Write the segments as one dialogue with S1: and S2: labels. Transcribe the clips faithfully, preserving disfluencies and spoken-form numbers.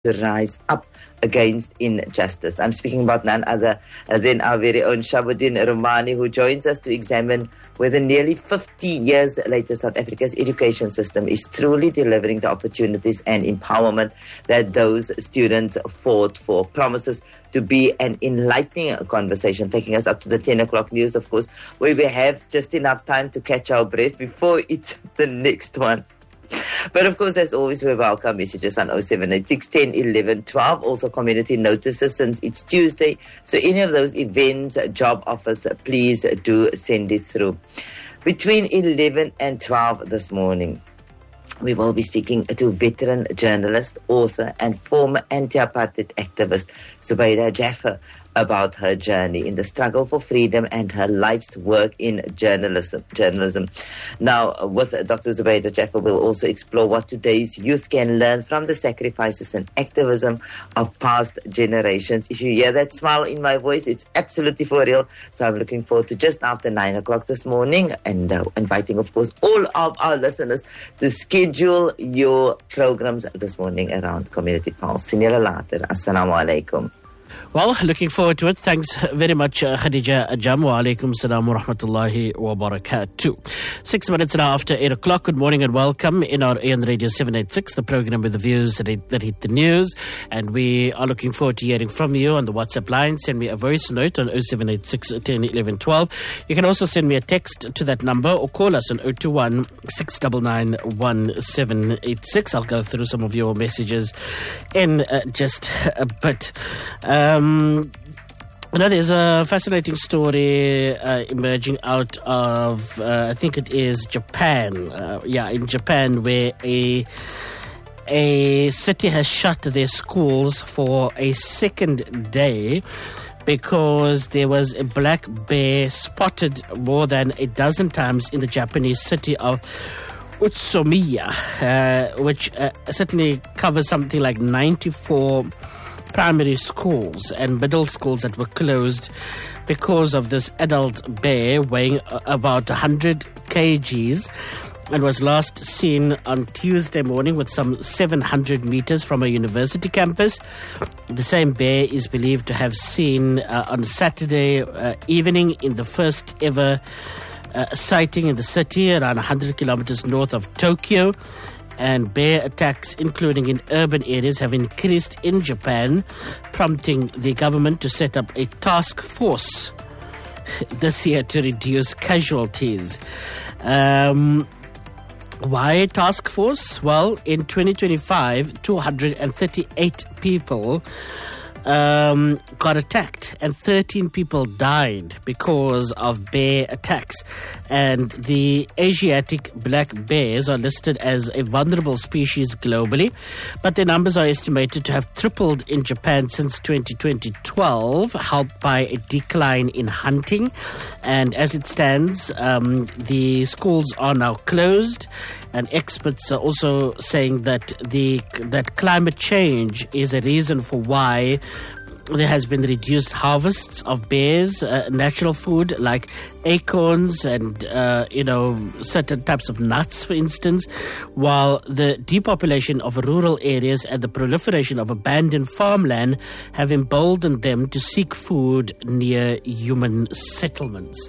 S1: to rise up against injustice. I'm speaking about none other than our very own Shabuddin Romani, who joins us to examine whether nearly fifty years later South Africa's education system is truly delivering the opportunities and empowerment that those students fought for. Promises to be an enlightening conversation, taking us up to the ten o'clock news, of course, where we have just enough time to catch our breath before it's the next one. But of course, as always, we welcome messages on oh seven eight six, one oh, eleven, twelve. Also community notices since it's Tuesday. So any of those events, job offers, please do send it through. Between eleven and twelve this morning, we will be speaking to veteran journalist, author, and former anti-apartheid activist Zubaida Jaffer about her journey in the struggle for freedom and her life's work in journalism. Journalism. Now, with Doctor Zubaida Jaffer, we'll also explore what today's youth can learn from the sacrifices and activism of past generations. If you hear that smile in my voice, it's absolutely for real. So I'm looking forward to just after nine o'clock this morning, and uh, inviting, of course, all of our listeners to schedule your programs this morning around Community Pulse. See you later. Assalamu alaikum.
S2: Well, looking forward to it. Thanks very much, uh, Khadija Ajam. Wa alaikum salam wa rahmatullahi wa barakatuh. Six minutes now after eight o'clock. Good morning and welcome in our A N Radio seven eighty-six, the program with the views that hit, that hit the news. And we are looking forward to hearing from you on the WhatsApp line. Send me a voice note on oh seven eight six, one oh, eleven, twelve. You can also send me a text to that number or call us on oh two one, six nine nine, one seven eight six. I'll go through some of your messages in uh, just a bit. Um, You know, there's a fascinating story uh, emerging out of, uh, I think it is Japan. Uh, yeah, in Japan, where a a city has shut their schools for a second day because there was a black bear spotted more than a dozen times in the Japanese city of Utsunomiya, uh, which uh, certainly covers something like ninety-four primary schools and middle schools that were closed because of this adult bear weighing about one hundred kilograms and was last seen on Tuesday morning with some seven hundred meters from a university campus. The same bear is believed to have seen uh, on Saturday uh, evening in the first ever uh, sighting in the city around one hundred kilometers north of Tokyo. And bear attacks, including in urban areas, have increased in Japan, prompting the government to set up a task force this year to reduce casualties. Um, why a task force? Well, in twenty twenty-five, two hundred thirty-eight people um, got attacked and thirteen people died because of bear attacks. And the Asiatic black bears are listed as a vulnerable species globally, but their numbers are estimated to have tripled in Japan since twenty twelve, helped by a decline in hunting. And as it stands, um, the schools are now closed, and experts are also saying that the that climate change is a reason for why there has been reduced harvests of bears, uh, natural food like acorns and, uh, you know, certain types of nuts, for instance, while the depopulation of rural areas and the proliferation of abandoned farmland have emboldened them to seek food near human settlements.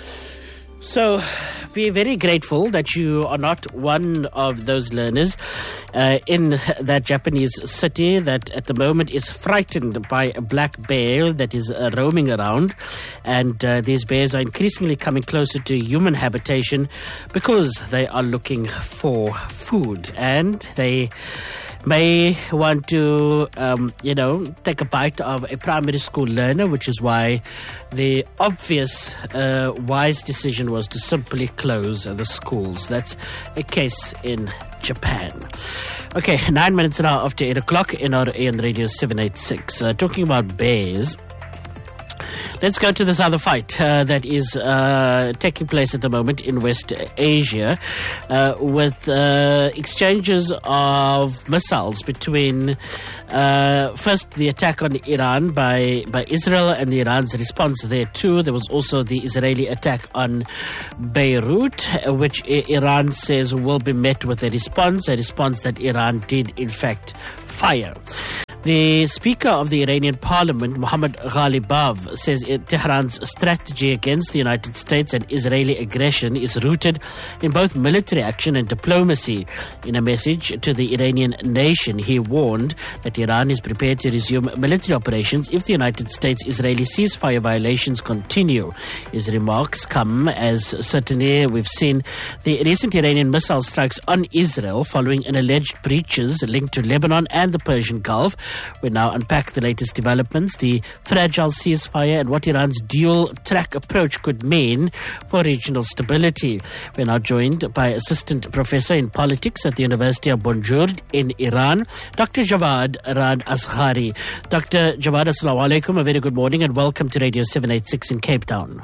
S2: So, we're very grateful that you are not one of those learners uh, in that Japanese city that at the moment is frightened by a black bear that is uh, roaming around. And uh, these bears are increasingly coming closer to human habitation because they are looking for food. And they may want to, um, you know, take a bite of a primary school learner, which is why the obvious uh, wise decision was to simply close the schools. That's a case in Japan. Okay, nine minutes now after eight o'clock in our A N Radio seven eighty-six. Uh, talking about bears, let's go to this other fight uh, that is uh, taking place at the moment in West Asia uh, with uh, exchanges of missiles between uh, first the attack on Iran by, by Israel and the Iran's response there too. There was also the Israeli attack on Beirut, which Iran says will be met with a response, a response that Iran did in fact ceasefire. The Speaker of the Iranian Parliament, Mohammad Ghalibaf, says Tehran's strategy against the United States and Israeli aggression is rooted in both military action and diplomacy. In a message to the Iranian nation, he warned that Iran is prepared to resume military operations if the United States-Israeli ceasefire violations continue. His remarks come as certainly we've seen the recent Iranian missile strikes on Israel following an alleged breaches linked to Lebanon and the Persian Gulf. We now unpack the latest developments, the fragile ceasefire, and what Iran's dual-track approach could mean for regional stability. We're now joined by Assistant Professor in Politics at the University of Bonjour in Iran, Doctor Javad Rad Asghari. Doctor Javad, assalamu alaikum, a very good morning and welcome to Radio seven eighty-six in Cape Town.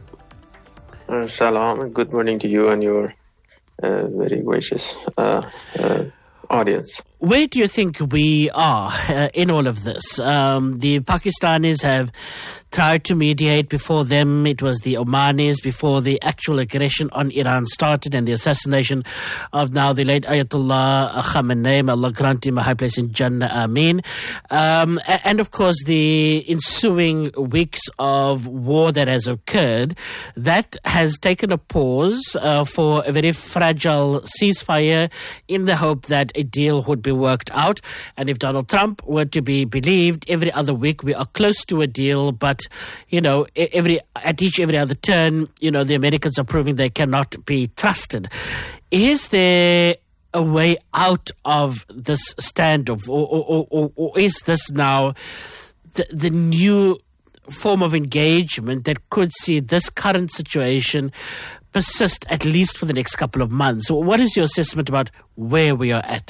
S3: Uh, salam, good morning to you and your uh, very gracious uh, uh, audience.
S2: Where do you think we are uh, in all of this? Um, the Pakistanis have tried to mediate. Before them, it was the Omanis, before the actual aggression on Iran started and the assassination of now the late Ayatollah Khamenei, Allah grant him a high place in Jannah, Ameen. Um, and of course, the ensuing weeks of war that has occurred, that has taken a pause uh, for a very fragile ceasefire in the hope that a deal would be worked out. And if Donald Trump were to be believed, every other week we are close to a deal, but you know, every at each every other turn, you know, the Americans are proving they cannot be trusted. Is there a way out of this standoff, or, or, or, or is this now the, the new form of engagement that could see this current situation persist at least for the next couple of months? What is your assessment about where we are at?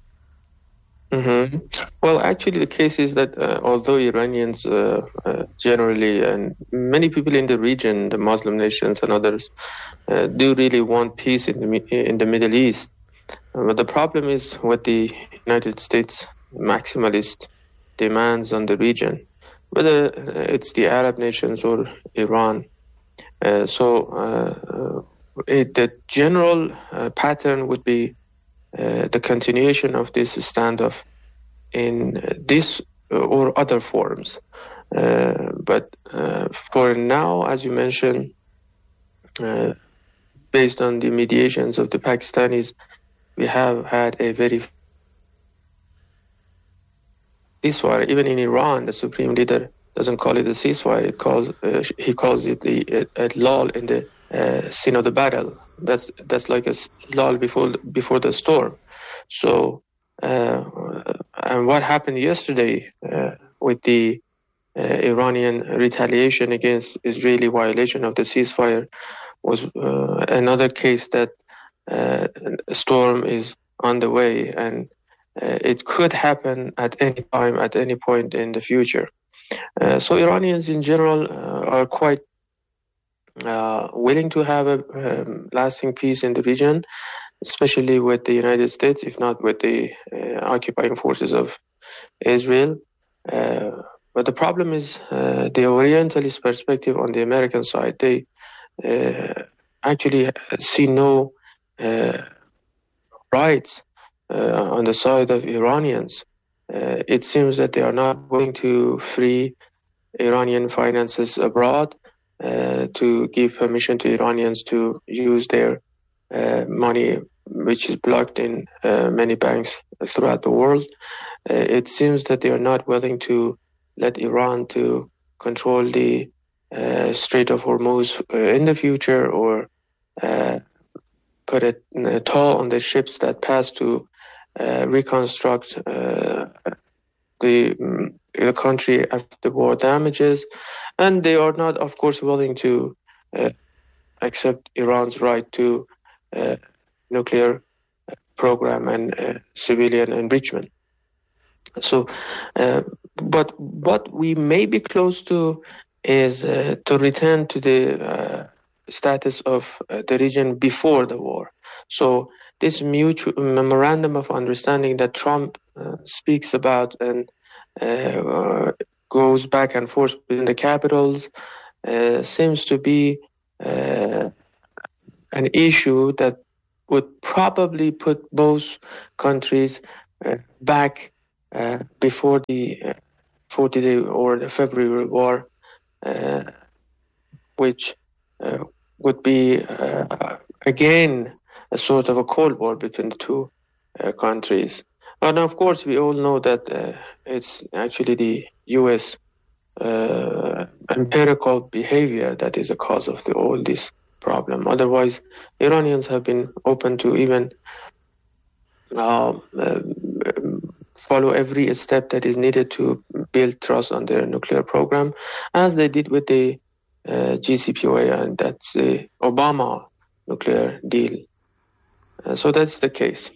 S3: Mm-hmm. Well, actually, the case is that uh, although Iranians uh, uh, generally and many people in the region, the Muslim nations and others, uh, do really want peace in the in the Middle East, uh, but the problem is what the United States maximalist demands on the region, whether it's the Arab nations or Iran. Uh, so uh, it, the general uh, pattern would be Uh, the continuation of this standoff in uh, this or other forms. Uh, but uh, for now, as you mentioned, uh, based on the mediations of the Pakistanis, we have had a very ceasefire. Even in Iran, the supreme leader doesn't call it a ceasefire. It calls uh, he calls it the a, a lull in the uh, scene of the battle. That's that's like a lull before before the storm. So, uh, and what happened yesterday uh, with the uh, Iranian retaliation against Israeli violation of the ceasefire was uh, another case that uh, a storm is on the way, and uh, it could happen at any time, at any point in the future. Uh, so Iranians in general uh, are quite Uh, willing to have a um, lasting peace in the region, especially with the United States, if not with the uh, occupying forces of Israel. Uh, but the problem is uh, the Orientalist perspective on the American side. They uh, actually see no uh, rights uh, on the side of Iranians. Uh, it seems that they are not willing to free Iranian finances abroad, Uh, to give permission to Iranians to use their uh, money, which is blocked in uh, many banks throughout the world. Uh, it seems that they are not willing to let Iran to control the uh, Strait of Hormuz uh, in the future, or uh, put a, a toll on the ships that pass to uh, reconstruct uh, the, the country after the war damages. And they are not, of course, willing to uh, accept Iran's right to uh, nuclear program and uh, civilian enrichment. So, uh, but what we may be close to is uh, to return to the uh, status of uh, the region before the war. So this mutual memorandum of understanding that Trump uh, speaks about and uh, goes back and forth in the capitals uh, seems to be uh, an issue that would probably put both countries uh, back uh, before the uh, forty-day or the February war, uh, which uh, would be uh, again a sort of a Cold War between the two uh, countries. And of course, we all know that uh, it's actually the U S uh, empirical behavior that is the cause of the, all this problem. Otherwise, Iranians have been open to even uh, uh, follow every step that is needed to build trust on their nuclear program, as they did with the uh, J C P O A, and that's the Obama nuclear deal. Uh, so that's the case.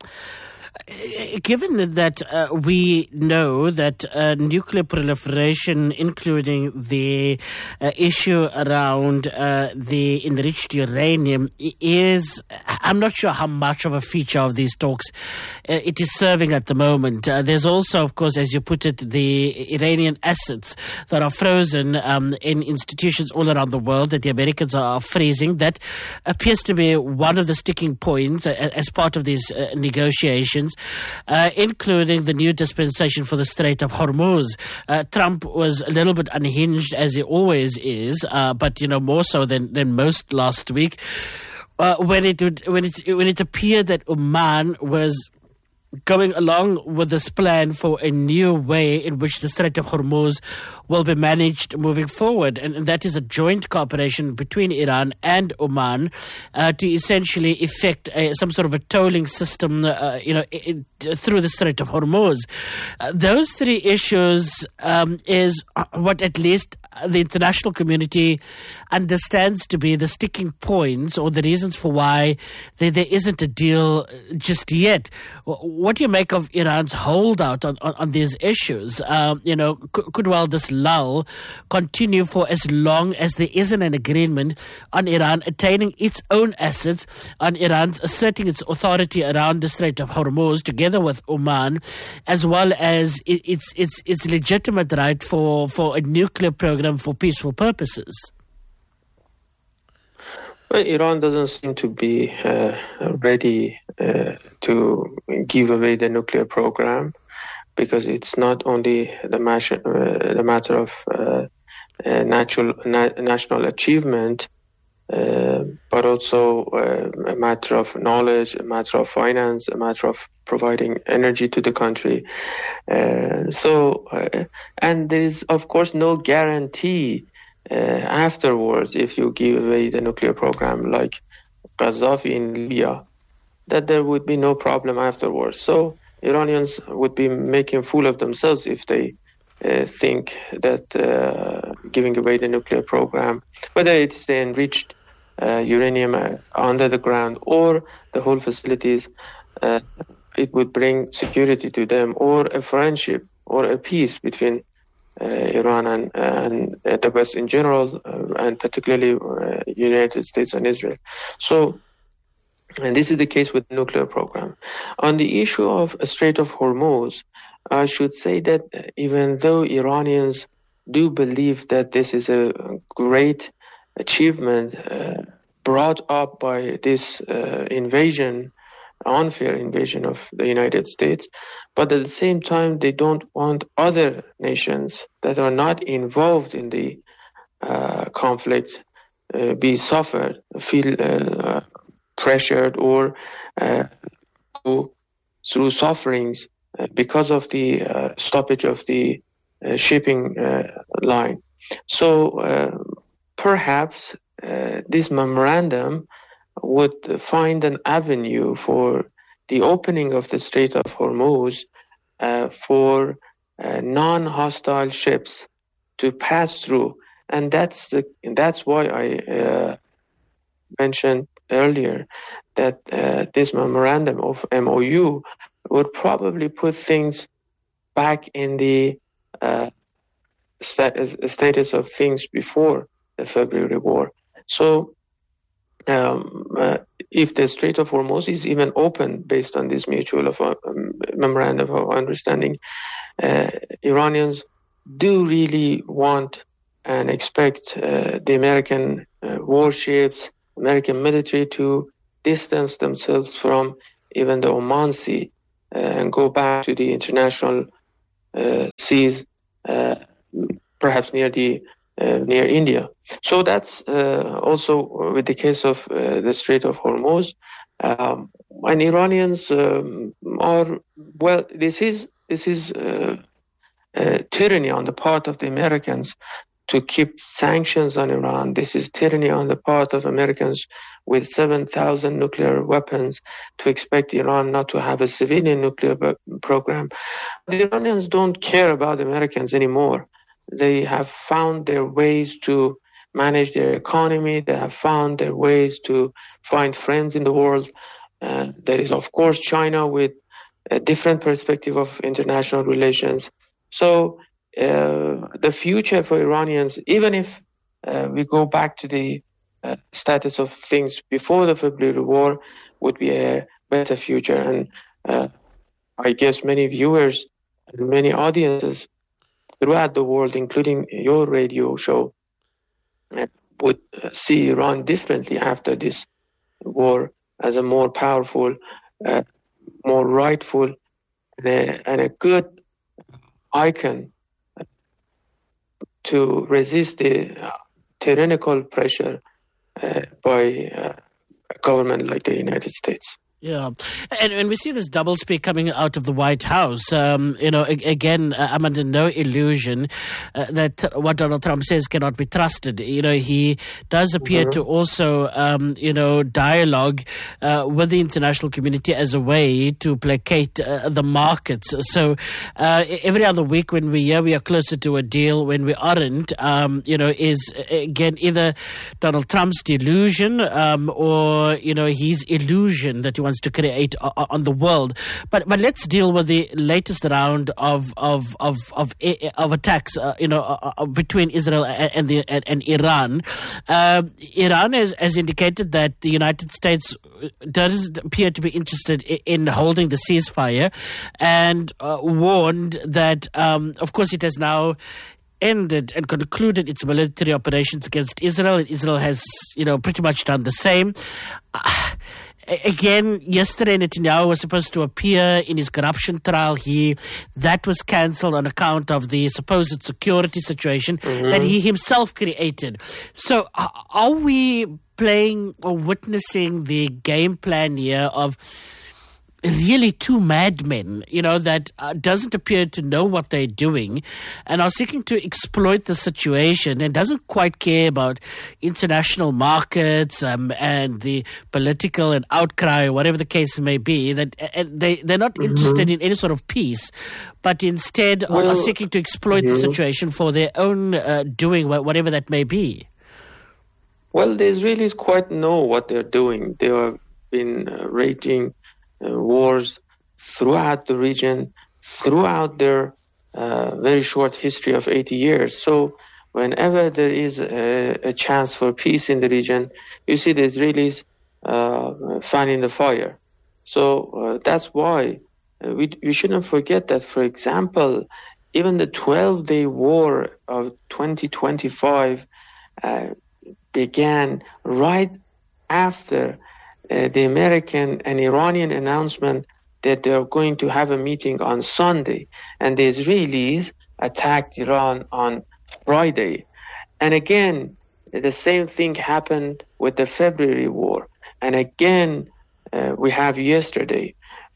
S2: Given that uh, we know that uh, nuclear proliferation, including the uh, issue around uh, the enriched uranium, is, I'm not sure how much of a feature of these talks uh, it is serving at the moment. Uh, there's also, of course, as you put it, the Iranian assets that are frozen um, in institutions all around the world that the Americans are freezing. That appears to be one of the sticking points uh, as part of these uh, negotiations. Uh, including the new dispensation for the Strait of Hormuz. Uh, Trump was a little bit unhinged, as he always is, uh, but you know more so than, than most last week, uh, when it would, when it when it appeared that Oman was going along with this plan for a new way in which the Strait of Hormuz will be managed moving forward. And, and that is a joint cooperation between Iran and Oman uh, to essentially effect a, some sort of a tolling system, uh, you know, it, it, through the Strait of Hormuz. Uh, those three issues um, is what at least the international community understands to be the sticking points or the reasons for why there, there isn't a deal just yet. What do you make of Iran's holdout on, on, on these issues? Um, you know, could, could well this lull continue for as long as there isn't an agreement on Iran attaining its own assets, on Iran's asserting its authority around the Strait of Hormuz together with Oman, as well as its its its legitimate right for, for a nuclear program for peaceful purposes?
S3: Well, Iran doesn't seem to be uh, ready uh, to give away the nuclear program, because it's not only the, mas- uh, the matter of uh, uh, natural, na- national achievement, uh, but also uh, a matter of knowledge, a matter of finance, a matter of providing energy to the country. Uh, so, uh, and there is, of course, no guarantee uh, afterwards, if you give away the nuclear program like Gaddafi in Libya, that there would be no problem afterwards. So Iranians would be making a fool of themselves if they uh, think that uh, giving away the nuclear program, whether it's the enriched uh, uranium uh, under the ground or the whole facilities, uh, it would bring security to them, or a friendship or a peace between uh, Iran and, and uh, the West in general, uh, and particularly uh, United States and Israel. So, and this is the case with the nuclear program. On the issue of Strait of Hormuz, I should say that even though Iranians do believe that this is a great achievement uh, brought up by this uh, invasion, unfair invasion of the United States, but at the same time they don't want other nations that are not involved in the uh, conflict uh, be suffered, feel uh, pressured, or uh, go through sufferings uh, because of the uh, stoppage of the uh, shipping uh, line. So uh, perhaps uh, this memorandum would find an avenue for the opening of the Strait of Hormuz uh, for uh, non-hostile ships to pass through, and that's the that's why I uh, mentioned earlier that uh, this memorandum of M O U would probably put things back in the uh, status, status of things before the February war. So um, uh, if the Strait of Hormuz is even open based on this mutual of, uh, memorandum of understanding, uh, Iranians do really want and expect uh, the American uh, warships, American military to distance themselves from even the Oman Sea uh, and go back to the international uh, seas, uh, perhaps near the uh, near India. So that's uh, also with the case of uh, the Strait of Hormuz. Um, and Iranians um, are, well, this is this is uh, uh, tyranny on the part of the Americans to keep sanctions on Iran. This is tyranny on the part of Americans with seven thousand nuclear weapons to expect Iran not to have a civilian nuclear program. The Iranians don't care about Americans anymore. They have found their ways to manage their economy. They have found their ways to find friends in the world. Uh, there is, of course, China with a different perspective of international relations. So uh, the future for Iranians, even if uh, we go back to the uh, status of things before the February war, would be a better future. And uh, I guess many viewers and many audiences throughout the world, including your radio show, would see Iran differently after this war as a more powerful, uh, more rightful, and a, and a good icon to resist the uh, tyrannical pressure uh, by uh, a government like the United States.
S2: Yeah, and when we see this doublespeak coming out of the White House, um, you know, again, uh, I'm under no illusion uh, that what Donald Trump says cannot be trusted. You know, he does appear mm-hmm. to also, um, you know, dialogue uh, with the international community as a way to placate uh, the markets. So uh, every other week when we hear we are closer to a deal, when we aren't, um, you know, is, again, either Donald Trump's delusion um, or, you know, his illusion that he wants to create on the world. But but let's deal with the latest round of of of of, of attacks, uh, you know, uh, between Israel and the and, and Iran. Uh, Iran has, has indicated that the United States does appear to be interested in holding the ceasefire, and uh, warned that, um, of course, it has now ended and concluded its military operations against Israel. Israel has, you know, pretty much done the same. Uh, Again, yesterday Netanyahu was supposed to appear in his corruption trial. He that was cancelled on account of the supposed security situation mm-hmm. that he himself created. So, uh, are we playing or witnessing the game plan here of really two madmen, you know, that uh, doesn't appear to know what they're doing and are seeking to exploit the situation and doesn't quite care about international markets um, and the political and outcry, whatever the case may be, that and they, they're not mm-hmm. interested in any sort of peace, but instead well, are seeking to exploit mm-hmm. the situation for their own uh, doing, whatever that may be.
S3: Well, the Israelis quite know what they're doing. They have been uh, raging Uh, wars throughout the region, throughout their uh, very short history of eighty years. So whenever there is a, a chance for peace in the region, you see the Israelis uh, fanning the fire. So uh, that's why uh, we, we shouldn't forget that, for example, even the twelve-day war of twenty twenty-five uh, began right after Uh, the American and Iranian announcement that they are going to have a meeting on Sunday, and the Israelis attacked Iran on Friday. And again, the same thing happened with the February war. And again, uh, we have yesterday,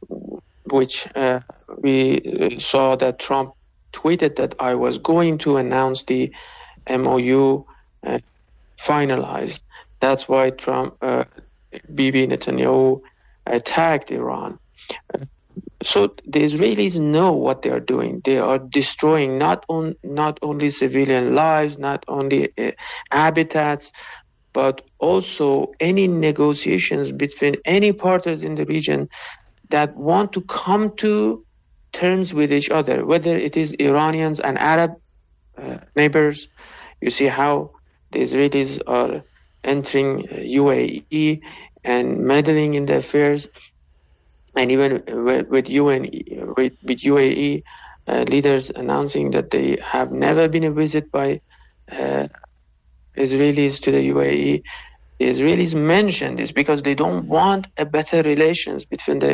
S3: which uh, we saw that Trump tweeted that I was going to announce the M O U uh, finalized. That's why Trump... Uh, Bibi Netanyahu attacked Iran. So the Israelis know what they are doing. They are destroying not on not only civilian lives, not only uh, habitats, but also any negotiations between any parties in the region that want to come to terms with each other, whether it is Iranians and Arab uh, neighbors. You see how the Israelis are entering U A E and meddling in the affairs, and even with U N, with, with U A E uh, leaders announcing that they have never been a visit by uh, Israelis to the U A E. The Israelis mention this because they don't want a better relations between the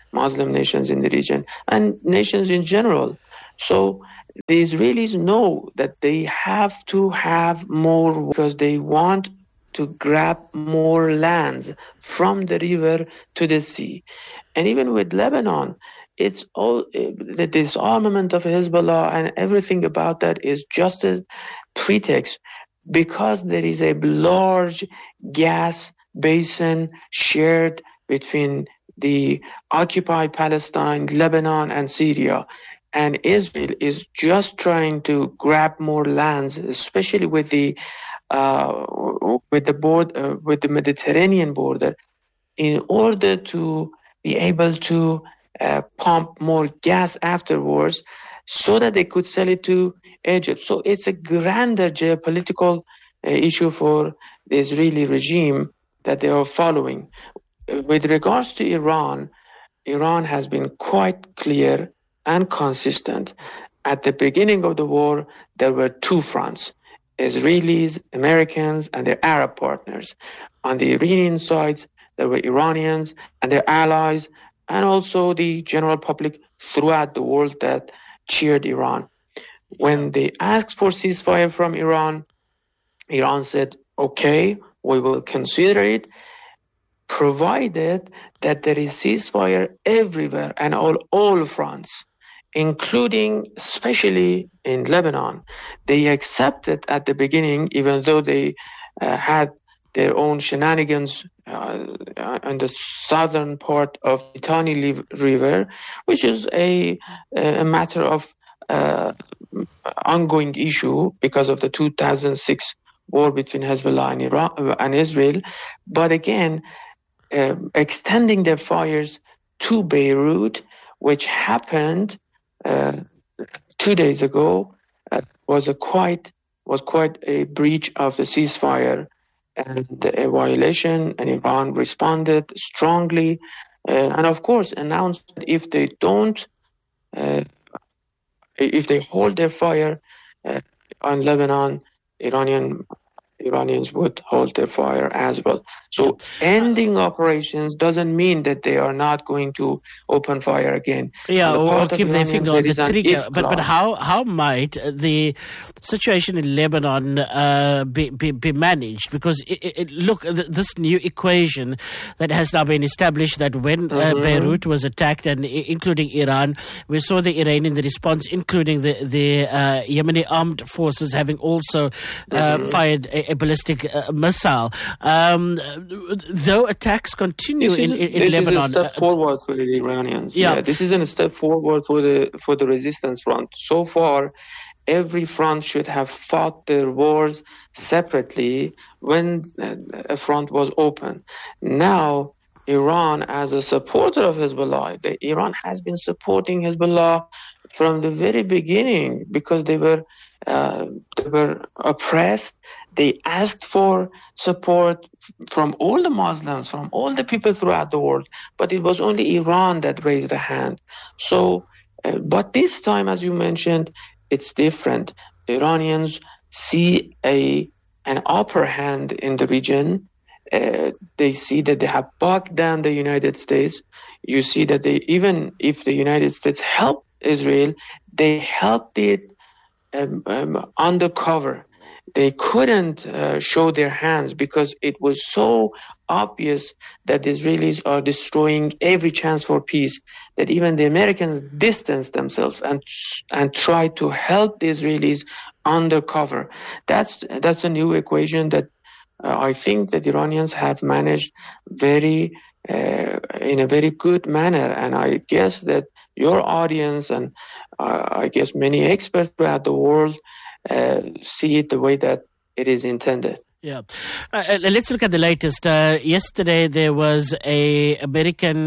S3: Muslim nations in the region and nations in general. So the Israelis know that they have to have more because they want to grab more lands from the river to the sea. And even with Lebanon, it's all the disarmament of Hezbollah and everything about that is just a pretext because there is a large gas basin shared between the occupied Palestine, Lebanon, and Syria. And Israel is just trying to grab more lands, especially with the uh, with the board uh, with the Mediterranean border, in order to be able to uh, pump more gas afterwards, so that they could sell it to Egypt. So it's a grander geopolitical uh, issue for the Israeli regime that they are following. With regards to Iran, Iran has been quite clear and consistent. At the beginning of the war, there were two fronts, Israelis, Americans, and their Arab partners. On the Iranian side, there were Iranians and their allies, and also the general public throughout the world that cheered Iran. When they asked for ceasefire from Iran, Iran said, okay, we will consider it, provided that there is ceasefire everywhere and all, all fronts, including especially in Lebanon. They accepted at the beginning, even though they uh, had their own shenanigans uh, on the southern part of the Litani River, which is a, a matter of uh, ongoing issue because of the two thousand six war between Hezbollah and Iran and Israel. But again, uh, extending their fires to Beirut, which happened uh, two days ago, uh, was a quite was quite a breach of the ceasefire and a violation, and Iran responded strongly, uh, and of course announced that if they don't, uh, if they hold their fire uh, on Lebanon, Iranian Iranians would hold their fire as well. So ending operations doesn't mean that they are not going to open fire again.
S2: Yeah, or keep their finger on the trigger. But but how how might the situation in Lebanon uh, be, be be managed? Because it, it, look, this new equation that has now been established, that when uh, mm-hmm. Beirut was attacked, and including Iran, we saw the Iranian the response, including the the uh, Yemeni armed forces having also uh, mm-hmm. fired a, a ballistic uh, missile. Um, though attacks continue
S3: this
S2: in,
S3: is,
S2: in, in
S3: this
S2: Lebanon.
S3: This is a step forward for the Iranians.
S2: Yeah.
S3: yeah, this is a step forward for the for the resistance front. So far, every front should have fought their wars separately when a front was open. Now, Iran, as a supporter of Hezbollah, the, Iran has been supporting Hezbollah from the very beginning because they were uh, they were oppressed. They asked for support from all the Muslims, from all the people throughout the world, but it was only Iran that raised a hand. So, uh, but this time, as you mentioned, it's different. Iranians see a an upper hand in the region. Uh, they see that they have bogged down the United States. You see that they, even if the United States helped Israel, they helped it um, um, undercover. They couldn't uh, show their hands because it was so obvious that the Israelis are destroying every chance for peace that even the Americans distanced themselves and and tried to help the Israelis undercover. That's that's a new equation that uh, I think that Iranians have managed very uh, in a very good manner, and I guess that your audience and uh, I guess many experts throughout the world Uh, see it the way that it is intended.
S2: Yeah. Uh, let's look at the latest. Uh, yesterday there was a American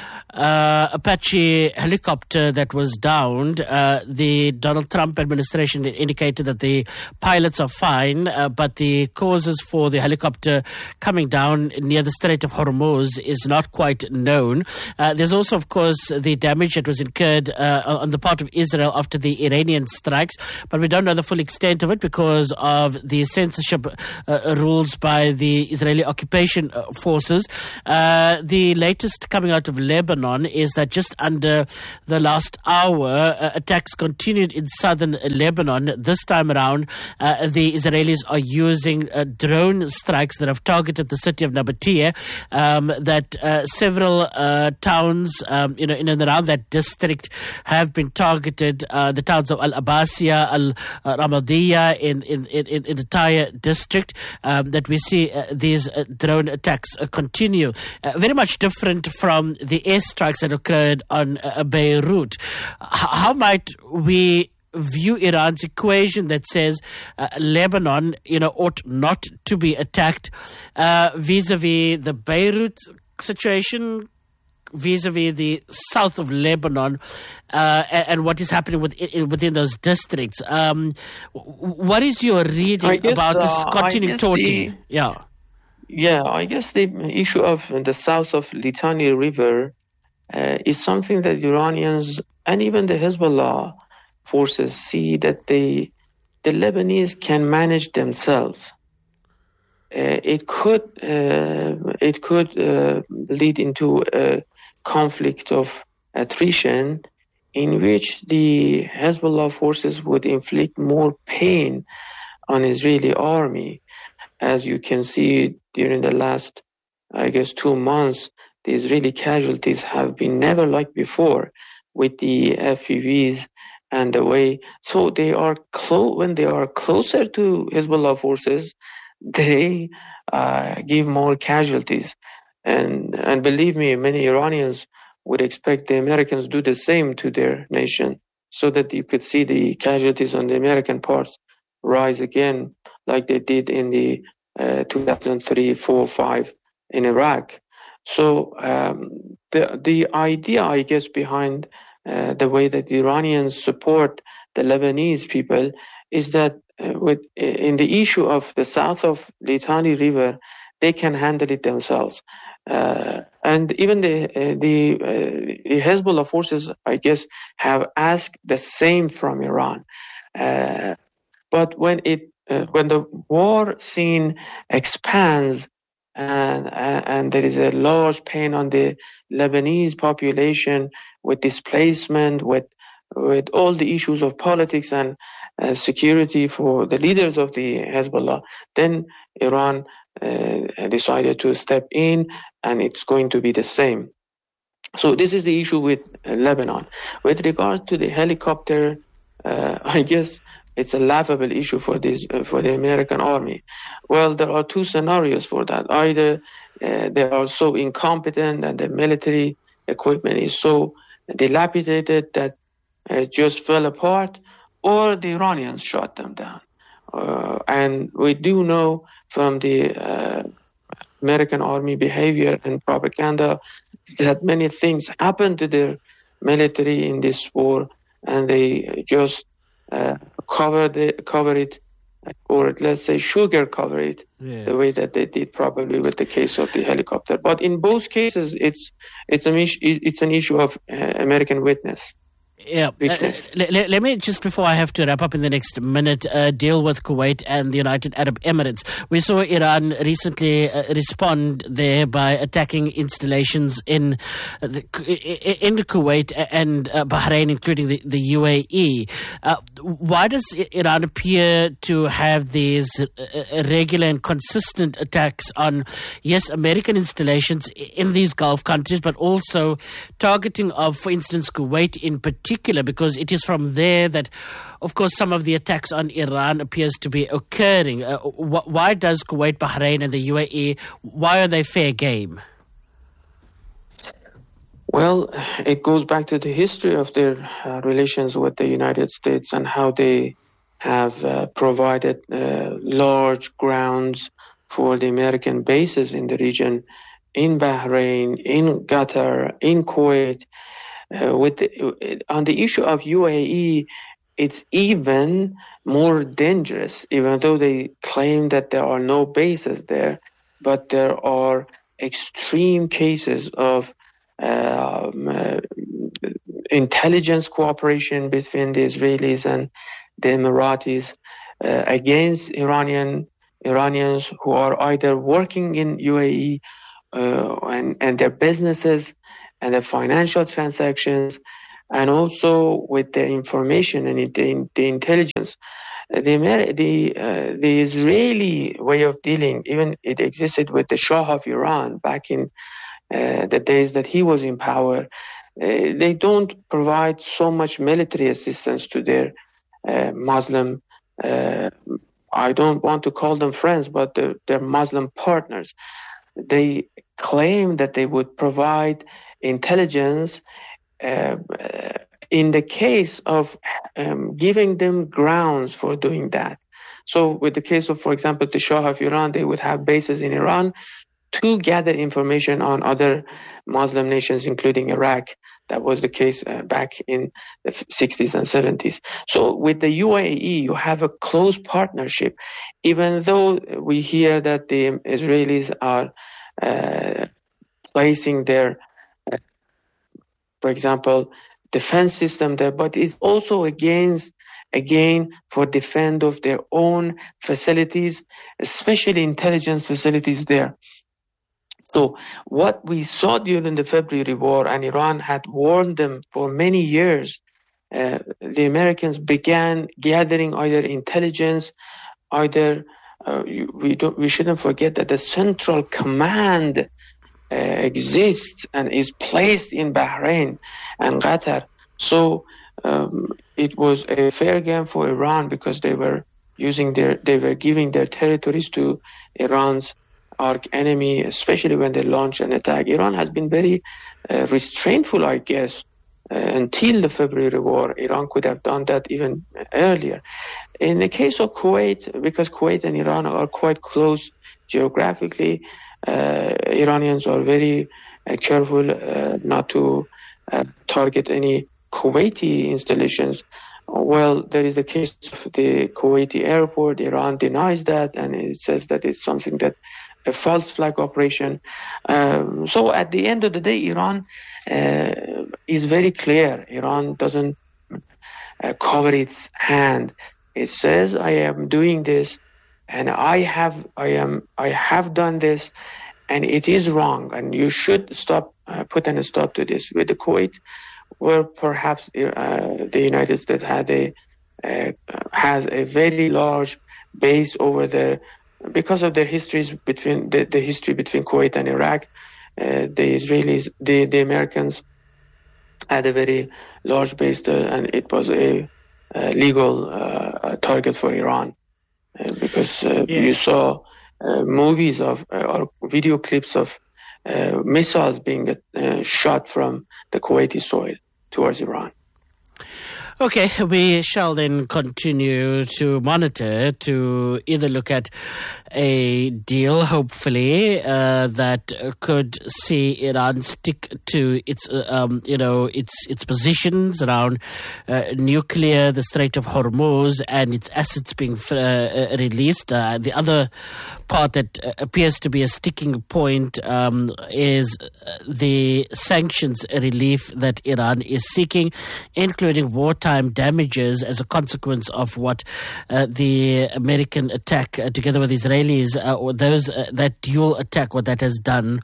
S2: uh, Apache helicopter that was downed. Uh, the Donald Trump administration indicated that the pilots are fine, uh, but the causes for the helicopter coming down near the Strait of Hormuz is not quite known. Uh, there's also, of course, the damage that was incurred uh, on the part of Israel after the Iranian strikes, but we don't know the full extent of it because of the censorship uh, rules by the Israeli occupation uh, forces. Uh, the latest coming out of Lebanon Lebanon is that just under the last hour, uh, attacks continued in southern Lebanon. This time around, uh, the Israelis are using uh, drone strikes that have targeted the city of Nabatea, um, that uh, several uh, towns um, you know, in and around that district have been targeted. Uh, the towns of Al-Abbasiyah, Al-Ramadiyah in, in, in, in the Tyre district, um, that we see uh, these uh, drone attacks uh, continue. Uh, very much different from the airstrikes that occurred on uh, Beirut. H- how might we view Iran's equation that says uh, Lebanon, you know, ought not to be attacked uh, vis-a-vis the Beirut situation, vis-a-vis the south of Lebanon, uh, and, and what is happening within, within those districts? Um, what is your reading
S3: guess,
S2: about this
S3: uh,
S2: continuing taunting?
S3: The,
S2: yeah.
S3: Yeah, I guess the issue of the south of Litani River uh, is something that Iranians and even the Hezbollah forces see that they, the Lebanese can manage themselves. Uh, it could uh, it could uh, lead into a conflict of attrition in which the Hezbollah forces would inflict more pain on Israeli army. As you can see during the last, I guess, two months, the Israeli casualties have been never like before with the F P Vs and the way. So they are close, when they are closer to Hezbollah forces, they uh, give more casualties. And and believe me, many Iranians would expect the Americans do the same to their nation, so that you could see the casualties on the American parts rise again, like they did in the uh, two thousand three, four, five in Iraq. So um, the the idea, I guess, behind uh, the way that the Iranians support the Lebanese people is that uh, with in the issue of the south of Litani River, they can handle it themselves. Uh, and even the uh, the, uh, the Hezbollah forces, I guess, have asked the same from Iran. Uh, but when it uh, when the war scene expands and and there is a large pain on the Lebanese population with displacement, with with all the issues of politics and uh, security for the leaders of the Hezbollah, then Iran uh, decided to step in, and it's going to be the same. So this is the issue with uh, Lebanon. With regards to the helicopter, uh, I guess it's a laughable issue for this uh, for the American army. Well, there are two scenarios for that. Either uh, they are so incompetent and the military equipment is so dilapidated that it just fell apart, or the Iranians shot them down. Uh, and we do know from the uh, American army behavior and propaganda that many things happened to their military in this war, and they just uh, cover the cover it, or let's say sugar cover it, yeah, the way that they did probably with the case of the helicopter. But in both cases, it's it's an issue, it's an issue of uh, American witness.
S2: Yeah, uh, let, let me just, before I have to wrap up in the next minute, uh, deal with Kuwait and the United Arab Emirates. We saw Iran recently uh, respond there by attacking installations in uh, the, in Kuwait and uh, Bahrain, including the, the U A E. Uh, why does Iran appear to have these uh, regular and consistent attacks on, yes, American installations in these Gulf countries, but also targeting of, for instance, Kuwait in particular? Particular, because it is from there that, of course, some of the attacks on Iran appears to be occurring. Uh, wh- why does Kuwait, Bahrain, and the U A E, why are they fair game?
S3: Well, it goes back to the history of their uh, relations with the United States and how they have uh, provided uh, large grounds for the American bases in the region, in Bahrain, in Qatar, in Kuwait. Uh, with the, on the issue of U A E, it's even more dangerous, even though they claim that there are no bases there, but there are extreme cases of um, uh, intelligence cooperation between the Israelis and the Emiratis uh, against Iranian Iranians who are either working in U A E uh, and, and their businesses and the financial transactions, and also with the information and the, the intelligence. The the uh, the Israeli way of dealing, even it existed with the Shah of Iran back in uh, the days that he was in power. Uh, they don't provide so much military assistance to their uh, Muslim. Uh, I don't want to call them friends, but the, their Muslim partners. They claim that they would provide intelligence uh, in the case of um, giving them grounds for doing that. So with the case of, for example, the Shah of Iran, they would have bases in Iran to gather information on other Muslim nations, including Iraq. That was the case uh, back in the sixties and seventies. So with the U A E, you have a close partnership, even though we hear that the Israelis are uh, placing their, uh, for example, defense system there, but it's also against, again, for defense of their own facilities, especially intelligence facilities there. So what we saw during the February War, and Iran had warned them for many years, uh, the Americans began gathering either intelligence, either uh, we don't, we shouldn't forget that the Central Command uh, exists and is placed in Bahrain and Qatar. So um, it was a fair game for Iran because they were using their, they were giving their territories to Iran's arch enemy, especially when they launch an attack. Iran has been very uh, restraintful, I guess, uh, until the February War. Iran could have done that even earlier. In the case of Kuwait, because Kuwait and Iran are quite close geographically, uh, Iranians are very uh, careful uh, not to uh, target any Kuwaiti installations. Well, there is the case of the Kuwaiti airport. Iran denies that, and it says that it's something that a false flag operation. Um, so at the end of the day, Iran uh, is very clear. Iran doesn't uh, cover its hand. It says, "I am doing this, and I have, I am, I have done this, and it is wrong, and you should stop, uh, put an stop to this." With the Kuwait, where perhaps uh, the United States had a uh, has a very large base over there. Because of their histories between the, the history between Kuwait and Iraq, uh, the Israelis, the, the Americans had a very large base there, and it was a, a legal uh, target for Iran uh, because uh, yeah. you saw uh, movies of uh, or video clips of uh, missiles being uh, shot from the Kuwaiti soil towards Iran.
S2: Okay, we shall then continue to monitor, to either look at a deal, hopefully, uh, that could see Iran stick to its, uh, um, you know, its its positions around uh, nuclear, the Strait of Hormuz, and its assets being uh, released. Uh, the other part that appears to be a sticking point um, is the sanctions relief that Iran is seeking, including wartime damages as a consequence of what uh, the American attack, uh, together with Israelis, uh, or those uh, that dual attack, what that has done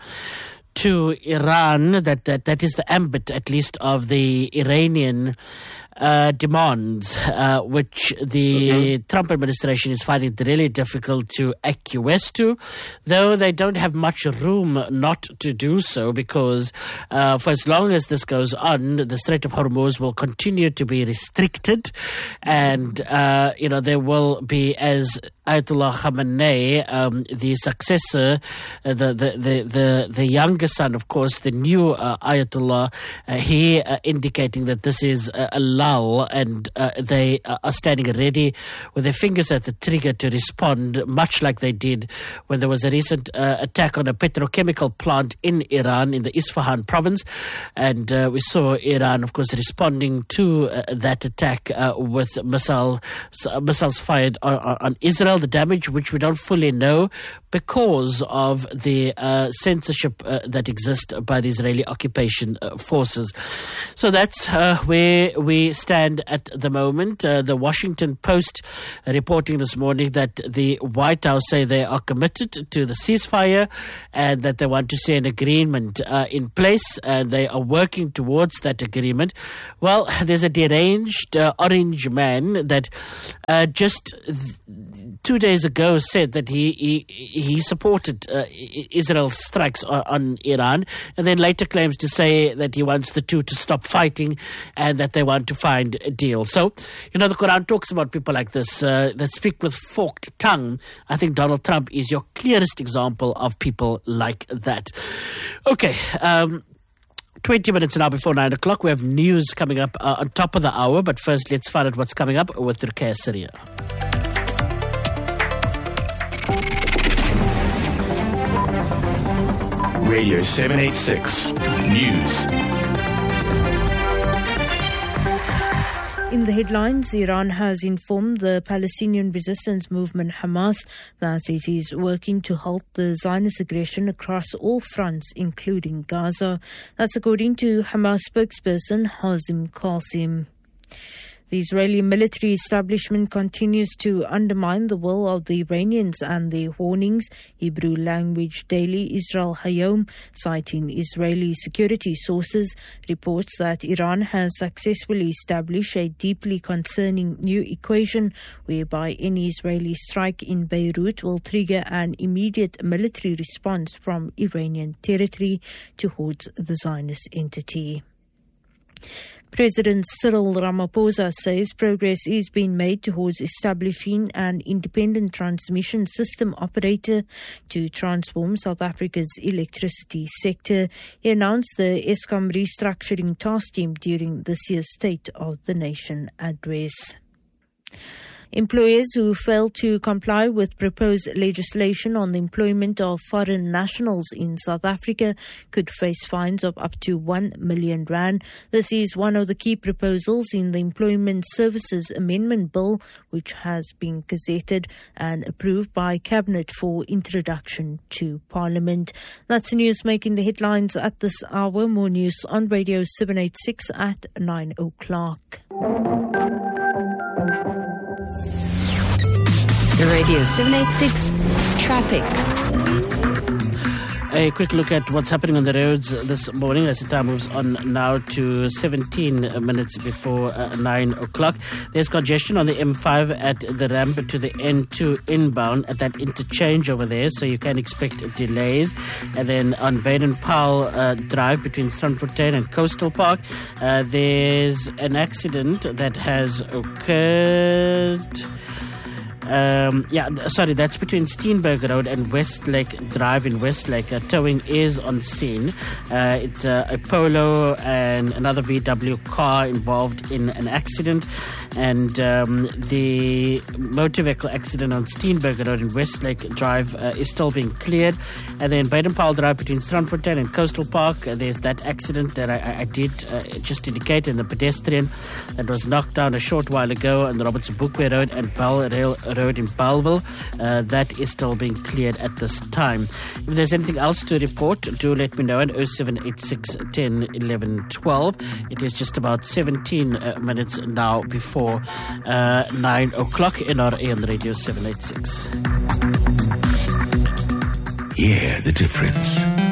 S2: to Iran. That that that is the ambit, at least, of the Iranian uh, demands, uh, which the mm-hmm. Trump administration is finding it really difficult to acquiesce to, though they don't have much room not to do so, because uh, for as long as this goes on, the Strait of Hormuz will continue to be restricted, and uh, you know there will be, as Ayatollah Khamenei, um, the successor, uh, the, the the the the younger son, of course, the new uh, Ayatollah, uh, he uh, indicating that this is uh, a lull, and uh, they uh, are standing ready with their fingers at the trigger to respond, much like they did when there was a recent uh, attack on a petrochemical plant in Iran, in the Isfahan province, and uh, we saw Iran, of course, responding to uh, that attack uh, with missile, uh, missiles fired on, on Israel. The damage, which we don't fully know, because of the uh, censorship uh, that exists by the Israeli occupation uh, forces. So that's uh, where we stand at the moment. Uh, the Washington Post uh, reporting this morning that the White House say they are committed to the ceasefire and that they want to see an agreement uh, in place, and they are working towards that agreement. Well, there's a deranged uh, orange man that uh, just th- two days ago said that he he, he supported uh, Israel's strikes on, on Iran, and then later claims to say that he wants the two to stop fighting and that they want to find a deal. So, you know, the Quran talks about people like this uh, that speak with forked tongue. I think Donald Trump is your clearest example of people like that. Okay, um, twenty minutes now before nine o'clock. We have news coming up uh, on top of the hour, but first let's find out what's coming up with Ruqayyah Syria.
S4: Radio seven eighty-six News.
S5: In the headlines, Iran has informed the Palestinian resistance movement Hamas that it is working to halt the Zionist aggression across all fronts, including Gaza. That's according to Hamas spokesperson Hazim Qasim. The Israeli military establishment continues to undermine the will of the Iranians, and the warnings, Hebrew language daily Israel Hayom, citing Israeli security sources, reports that Iran has successfully established a deeply concerning new equation whereby any Israeli strike in Beirut will trigger an immediate military response from Iranian territory towards the Zionist entity. President Cyril Ramaphosa says progress is being made towards establishing an independent transmission system operator to transform South Africa's electricity sector. He announced the Eskom restructuring task team during this year's State of the Nation address. Employers who fail to comply with proposed legislation on the employment of foreign nationals in South Africa could face fines of up to one million rand. This is one of the key proposals in the Employment Services Amendment Bill, which has been gazetted and approved by Cabinet for introduction to Parliament. That's news making the headlines at this hour. More news on Radio seven eighty-six at nine o'clock.
S6: Radio seven eighty-six Traffic.
S2: A quick look at what's happening on the roads this morning as the time moves on now to seventeen minutes before uh, nine o'clock. There's congestion on the M five at the ramp to the N two inbound at that interchange over there, so you can expect delays. And then on Baden-Powell uh, Drive between Strandfontein and Coastal Park, uh, there's an accident that has occurred. Um, yeah, sorry, that's between Steenberg Road and Westlake Drive in Westlake. Uh, towing is on scene. Uh, it's uh, a Polo and another V W car involved in an accident. And um, the motor vehicle accident on Steenberg Road in Westlake Drive uh, is still being cleared. And then Baden-Powell Drive between Strandfontein and Coastal Park, uh, there's that accident that I, I did uh, just indicate in the pedestrian that was knocked down a short while ago on the Roberts Bookway Road and Bell Rail Road in Bellville. Uh, that is still being cleared at this time. If there's anything else to report, do let me know at oh seven eight six, ten, eleven, twelve. It is just about seventeen uh, minutes now before uh, nine o'clock in our A M Radio seven eighty-six.
S4: Hear the difference.